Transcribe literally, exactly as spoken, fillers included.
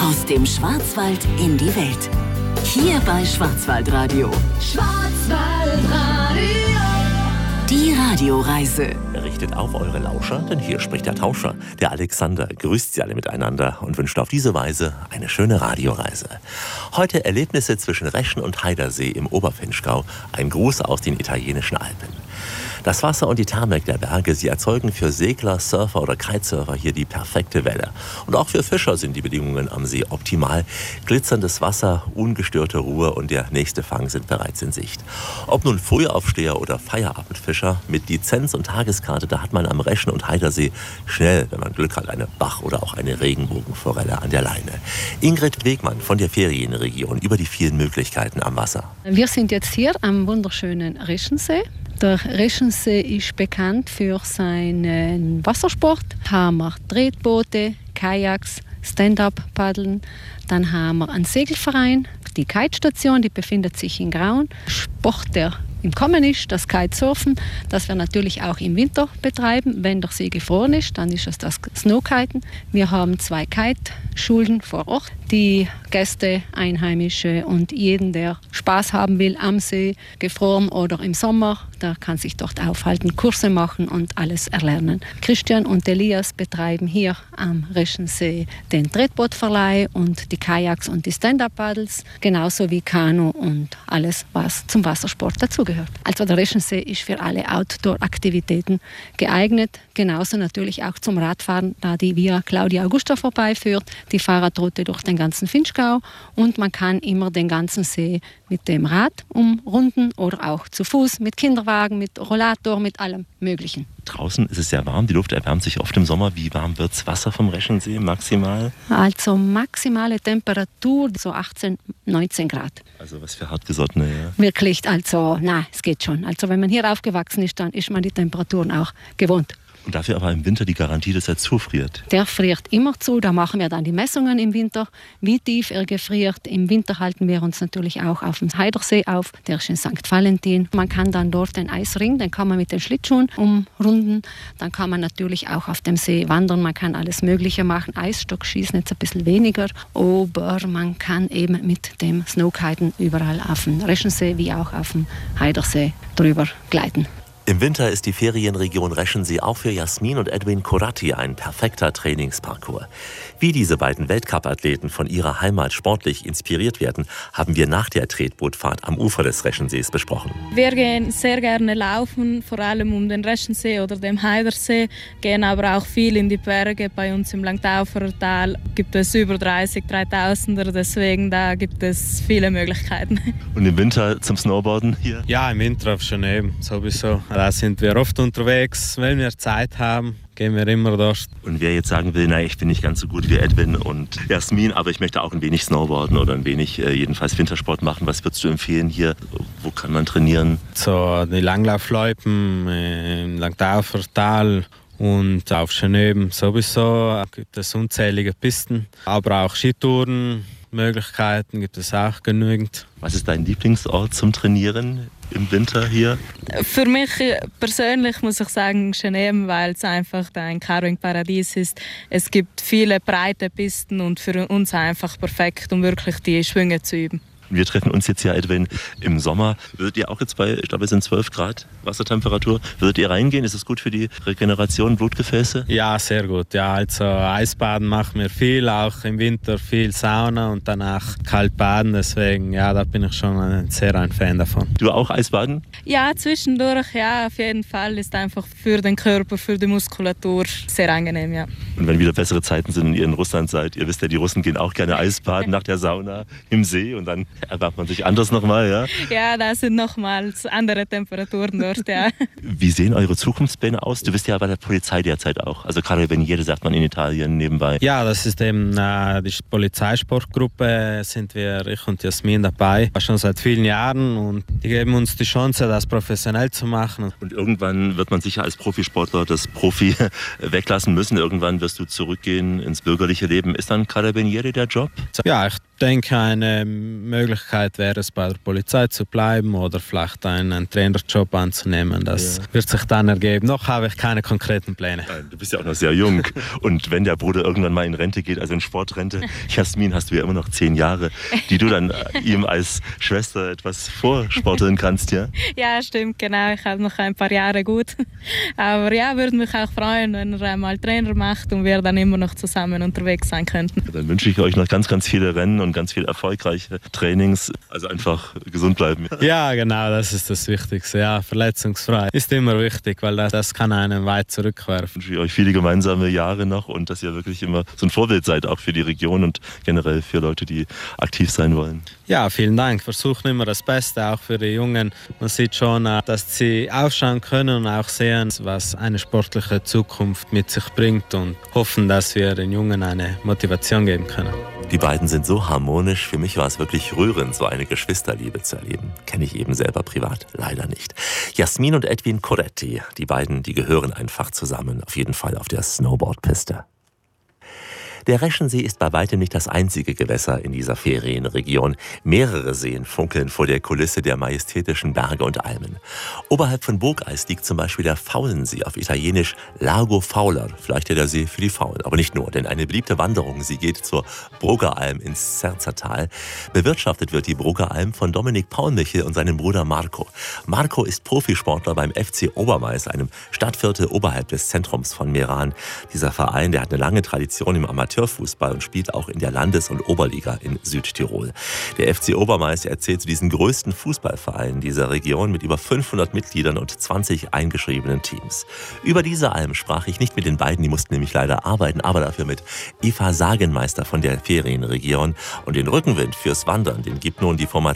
Aus dem Schwarzwald in die Welt. Hier bei Schwarzwaldradio. Schwarzwaldradio. Die Radioreise. Richtet auf eure Lauscher, denn hier spricht der Tauscher. Der Alexander grüßt sie alle miteinander und wünscht auf diese Weise eine schöne Radioreise. Heute Erlebnisse zwischen Reschen und Heidersee im Oberfinchgau. Ein Gruß aus den italienischen Alpen. Das Wasser und die Thermik der Berge, sie erzeugen für Segler, Surfer oder Kitesurfer hier die perfekte Welle. Und auch für Fischer sind die Bedingungen am See optimal. Glitzerndes Wasser, ungestörte Ruhe und der nächste Fang sind bereits in Sicht. Ob nun Frühaufsteher oder Feierabendfischer, mit Lizenz und Tageskarte, da hat man am Reschen und Heidersee schnell, wenn man Glück hat, eine Bach- oder auch eine Regenbogenforelle an der Leine. Ingrid Wegmann von der Ferienregion über die vielen Möglichkeiten am Wasser. Wir sind jetzt hier am wunderschönen Reschensee. Der Reschensee ist bekannt für seinen Wassersport. Da haben wir Tretboote, Kajaks, Stand-up-Paddeln. Dann haben wir einen Segelverein. Die Kitestation, die befindet sich in Graun. Sport, der im Kommen ist, das Kitesurfen, das wir natürlich auch im Winter betreiben. Wenn der See gefroren ist, dann ist es das Snowkiten. Wir haben zwei Kiteschulen vor Ort. Die Gäste, Einheimische und jeden, der Spaß haben will am See, gefroren oder im Sommer, der kann sich dort aufhalten, Kurse machen und alles erlernen. Christian und Elias betreiben hier am Reschensee den Tretbootverleih und die Kajaks und die Stand-up-Paddles, genauso wie Kanu und alles, was zum Wassersport dazugehört. Also der Reschensee ist für alle Outdoor-Aktivitäten geeignet, genauso natürlich auch zum Radfahren, da die Via Claudia Augusta vorbeiführt, die Fahrradroute durch den ganzen Finchgau, und man kann immer den ganzen See mit dem Rad umrunden oder auch zu Fuß, mit Kinderwagen, mit Rollator, mit allem Möglichen. Draußen ist es sehr warm, die Luft erwärmt sich oft im Sommer. Wie warm wird das Wasser vom Reschensee maximal? Also maximale Temperatur so achtzehn, neunzehn Grad. Also was für hartgesottene, ja? Wirklich, also nein, es geht schon. Also wenn man hier aufgewachsen ist, dann ist man die Temperaturen auch gewohnt. Und dafür aber im Winter die Garantie, dass er zufriert? Der friert immer zu, da machen wir dann die Messungen im Winter, wie tief er gefriert. Im Winter halten wir uns natürlich auch auf dem Heidersee auf, der ist in Sankt Valentin. Man kann dann dort den Eisring, den kann man mit den Schlittschuhen umrunden. Dann kann man natürlich auch auf dem See wandern, man kann alles Mögliche machen. Eisstockschießen jetzt ein bisschen weniger, aber man kann eben mit dem Snowkiten überall auf dem Reschensee wie auch auf dem Heidersee drüber gleiten. Im Winter ist die Ferienregion Reschensee auch für Jasmin und Edwin Koratti ein perfekter Trainingsparcours. Wie diese beiden Weltcup-Athleten von ihrer Heimat sportlich inspiriert werden, haben wir nach der Tretbootfahrt am Ufer des Reschensees besprochen. Wir gehen sehr gerne laufen, vor allem um den Reschensee oder den Heidersee, gehen aber auch viel in die Berge. Bei uns im Langtauferer Tal gibt es über dreißig dreitausender, deswegen da gibt es viele Möglichkeiten. Und im Winter zum Snowboarden hier? Ja, im Winter auf Genève sowieso. Da sind wir oft unterwegs, wenn wir Zeit haben. Gehen wir immer dort. Und wer jetzt sagen will, na, ich bin nicht ganz so gut wie Edwin und Jasmin, aber ich möchte auch ein wenig Snowboarden oder ein wenig äh, jedenfalls Wintersport machen, was würdest du empfehlen hier? Wo kann man trainieren? So die Langlaufloipen im Langtaufer Tal und auf Genève sowieso gibt es unzählige Pisten, aber auch Skitourenmöglichkeiten gibt es auch genügend. Was ist dein Lieblingsort zum Trainieren im Winter hier? Für mich persönlich muss ich sagen Genève, weil es einfach ein Carving-Paradies ist. Es gibt viele breite Pisten und für uns einfach perfekt, um wirklich die Schwünge zu üben. Wir treffen uns jetzt hier, Edwin, im Sommer. Würdet ihr auch jetzt bei, ich glaube, es sind zwölf Grad Wassertemperatur, würdet ihr reingehen? Ist es gut für die Regeneration, Blutgefäße? Ja, sehr gut. Ja, also Eisbaden machen wir viel, auch im Winter viel Sauna und danach kalt baden. Deswegen, ja, da bin ich schon ein, sehr ein Fan davon. Du auch Eisbaden? Ja, zwischendurch, ja, auf jeden Fall. Ist einfach für den Körper, für die Muskulatur sehr angenehm, ja. Und wenn wieder bessere Zeiten sind und ihr in Russland seid, ihr wisst ja, die Russen gehen auch gerne Eisbaden nach der Sauna im See und dann erwärmt man sich anders nochmal, ja? Ja, da sind nochmals andere Temperaturen dort, ja. Wie sehen eure Zukunftspläne aus? Du bist ja bei der Polizei derzeit auch. Also Carabinieri sagt man in Italien nebenbei. Ja, das ist eben äh, die Polizeisportgruppe, sind wir, ich und Jasmin dabei, schon seit vielen Jahren und die geben uns die Chance, das professionell zu machen. Und irgendwann wird man sicher als Profisportler das Profi weglassen müssen. Irgendwann wirst du zurückgehen ins bürgerliche Leben. Ist dann Carabinieri der Job? Ja, ich denke, eine Möglichkeit wäre es, bei der Polizei zu bleiben oder vielleicht einen, einen Trainerjob anzunehmen. Das ja. wird sich dann ergeben. Noch habe ich keine konkreten Pläne. Nein, du bist ja auch noch sehr jung. Und wenn der Bruder irgendwann mal in Rente geht, also in Sportrente, Jasmin, hast du ja immer noch zehn Jahre, die du dann ihm als Schwester etwas vorsporteln kannst, ja? Ja, stimmt, genau. Ich habe noch ein paar Jahre gut. Aber ja, würde mich auch freuen, wenn er einmal Trainer macht und wir dann immer noch zusammen unterwegs sein könnten. Dann wünsche ich euch noch ganz, ganz viele Rennen und ganz viele erfolgreiche Trainings. Also einfach gesund bleiben. Ja, genau, das ist das Wichtigste. Ja, verletzungsfrei ist immer wichtig, weil das, das kann einen weit zurückwerfen. Ich wünsche euch viele gemeinsame Jahre noch und dass ihr wirklich immer so ein Vorbild seid, auch für die Region und generell für Leute, die aktiv sein wollen. Ja, vielen Dank. Versuchen immer das Beste, auch für die Jungen. Man sieht schon, dass sie aufschauen können und auch sehen, was eine sportliche Zukunft mit sich bringt und hoffen, dass wir den Jungen eine Motivation geben können. Die beiden sind so harmonisch. Für mich war es wirklich rührend, so eine Geschwisterliebe zu erleben. Kenne ich eben selber privat leider nicht. Jasmin und Edwin Coretti, die beiden, die gehören einfach zusammen. Auf jeden Fall auf der Snowboardpiste. Der Reschensee ist bei weitem nicht das einzige Gewässer in dieser Ferienregion. Mehrere Seen funkeln vor der Kulisse der majestätischen Berge und Almen. Oberhalb von Burgeis liegt zum Beispiel der Faulensee, auf Italienisch Lago Fauler. Vielleicht ja der See für die Faulen, aber nicht nur, denn eine beliebte Wanderung, sie geht zur Bruggeralm ins Zerzertal. Bewirtschaftet wird die Bruggeralm von Dominik Paulmichel und seinem Bruder Marco. Marco ist Profisportler beim F C Obermais, einem Stadtviertel oberhalb des Zentrums von Meran. Dieser Verein, der hat eine lange Tradition im Amateur Amateurfußball und spielt auch in der Landes- und Oberliga in Südtirol. Der F C Obermais erzählt zu diesen größten Fußballvereinen dieser Region mit über fünfhundert Mitgliedern und zwanzig eingeschriebenen Teams. Über diese Alm sprach ich nicht mit den beiden, die mussten nämlich leider arbeiten, aber dafür mit Eva Sagenmeister von der Ferienregion. Und den Rückenwind fürs Wandern, den gibt nun die Formation